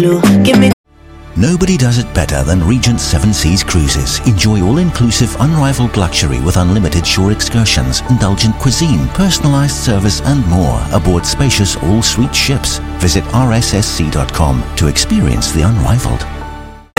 Give me. Nobody does it better than Regent Seven Seas Cruises. Enjoy all-inclusive, unrivaled luxury with unlimited shore excursions, indulgent cuisine, personalized service and more aboard spacious all-suite ships. Visit rssc.com to experience the unrivaled.